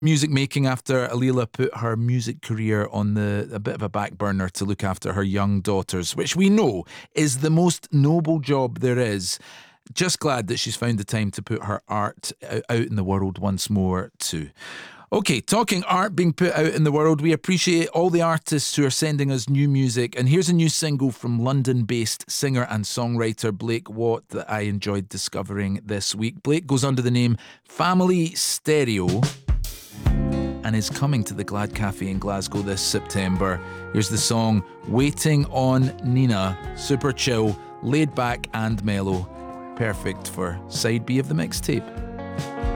music making after Alila put her music career on a bit of a back burner to look after her young daughters, which we know is the most noble job there is. Just glad that she's found the time to put her art out in the world once more too. Okay, talking art being put out in the world, we appreciate all the artists who are sending us new music. And here's a new single from London-based singer and songwriter Blake Watt that I enjoyed discovering this week. Blake goes under the name Family Stereo and is coming to the Glad Cafe in Glasgow this September. Here's the song Waiting on Nina. Super chill, laid back and mellow. Perfect for side B of the mixtape.